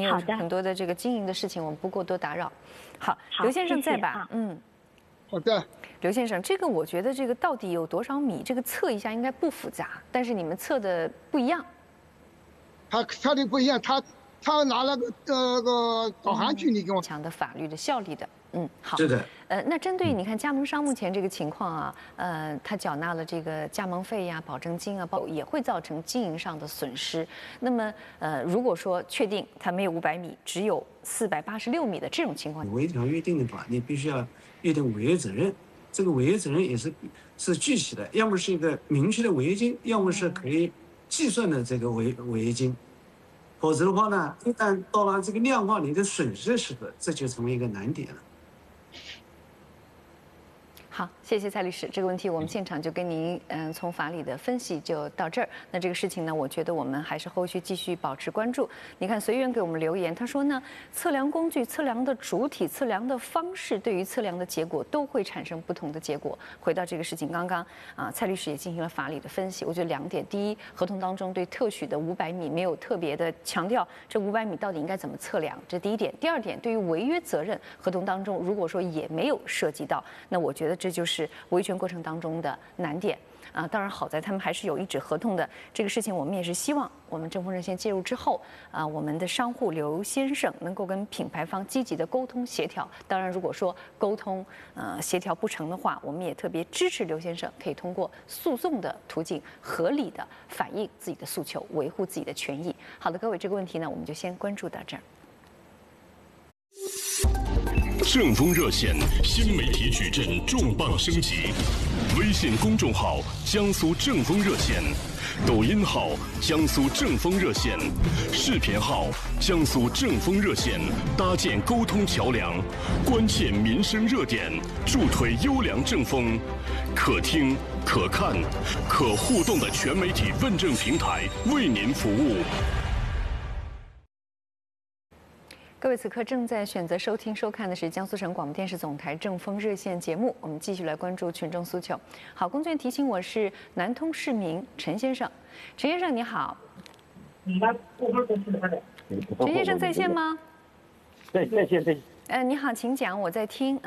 有好的很多的这个经营的事情，我们不过多打扰。好，刘先生谢谢在吧？嗯， 好的， 刘先生，这个我觉得这个到底有多少米，这个测一下应该不复杂，但是你们测的不一样。 他的不一样，他拿了个导航距离给我。 强的法律的效力的。好。 是的。 那针对你看加盟商目前这个情况啊，他缴纳了这个加盟费呀、保证金啊，也会造成经营上的损失。那么如果说确定他没有500米，只有486米的这种情况， 违条约定的话，你必须要约定违约责任。这个违约责任也是具体的，要么是一个明确的违约金，要么是可以计算的这个违约金。否则的话呢，一旦到了这个量化你的损失的时候，这就成为一个难点了。 好，谢谢蔡律师。这个问题我们现场就跟您从法理的分析就到这儿。那这个事情呢，我觉得我们还是后续继续保持关注。你看随缘给我们留言，他说呢，测量工具、测量的主体、测量的方式，对于测量的结果都会产生不同的结果。回到这个事情，刚刚蔡律师也进行了法理的分析。我觉得2点：第一，合同当中对特许的500米没有特别的强调这500米到底应该怎么测量，这第一点。第二点，对于违约责任，合同当中如果说也没有涉及到，那我觉得这就是维权过程当中的难点当然好在他们还是有一纸合同的，这个事情我们也是希望我们正风热线介入之后我们的商户刘先生能够跟品牌方积极的沟通协调。当然如果说沟通协调不成的话，我们也特别支持刘先生可以通过诉讼的途径合理的反映自己的诉求，维护自己的权益。好的，各位，这个问题呢我们就先关注到这儿。 正风热线新媒体矩阵重磅升级，微信公众号江苏正风热线，抖音号江苏正风热线，视频号江苏正风热线，搭建沟通桥梁，关切民生热点，助推优良正风，可听可看可互动的全媒体问政平台，为您服务。 各位此刻正在选择收听收看的是江苏省广播电视总台正风热线节目，我们继续来关注群众诉求。好，工作人员提醒我是南通市民陈先生，陈先生你好。陈先生在线吗？ 对，在线。 你好，请讲，我在听。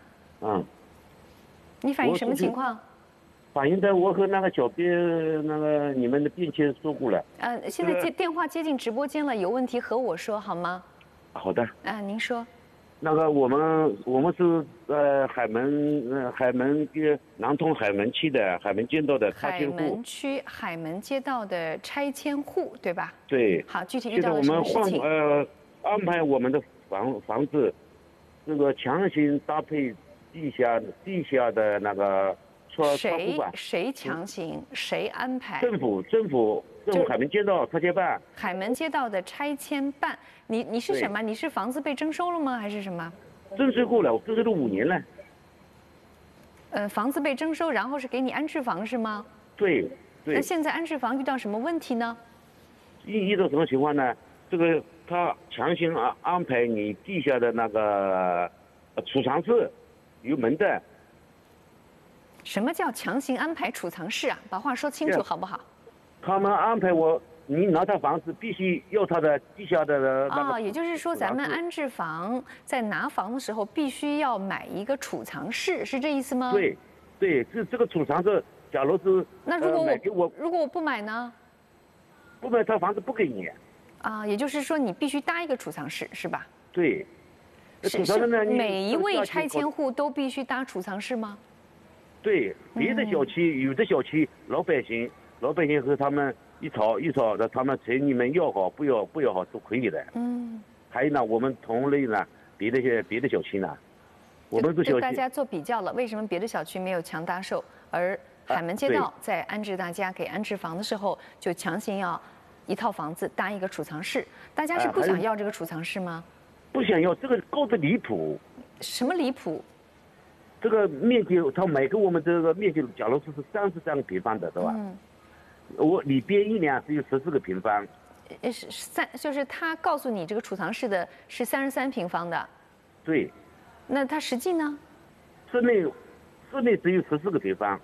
你反映什么情况？ 反映的我和那个小编你们的辩签说过了。 现在电话接进直播间了，有问题和我说好吗？ 好的。 您说。 那个我们是海门南通海门区的海门街道的拆迁户。 海门区海门街道的拆迁户，对吧？ 对。 好，具体遇到了什么事情？ 安排我们的房子，这个强行搭配地下的那个窗户板。 谁强行？谁安排？ 政府海门街道拆迁办。 海门街道的拆迁办，你是什么？你是房子被征收了吗？还是什么？ 征收过了，我征收了5年了。 房子被征收，然后是给你安置房是吗？ 对。 那现在安置房遇到什么问题呢？ 遇到什么情况呢？这个他强行安排你地下的那个储藏室有门的。 什么叫强行安排储藏室啊？把话说清楚好不好？ 他们安排你拿他房子必须要他的地下的那个。 也就是说咱们安置房在拿房的时候必须要买一个储藏室，是这意思吗？ 对，这个储藏室，假如是那如果我不买呢？ 不买他房子不给你。 也就是说你必须搭一个储藏室是吧？ 对。 是每一位拆迁户都必须搭储藏室吗？ 对，别的小区有的小区老百姓和他们一吵，他们随你们要好不要好都可以的。还有呢，我们同类呢，别的小区呢，我们这小区大家做比较了，为什么别的小区没有强搭售，而海门街道在安置大家给安置房的时候，就强行要一套房子搭一个储藏室？大家是不想要这个储藏室吗？ 不想要，这个高的离谱。 什么离谱？ 这个面积，他买给我们这个面积，假如是33个平方的，对吧？我里边一两只有14个平方。 就是他告诉你这个储藏室的是33平方的。 对。 那他实际呢？ 室内只有14个平方。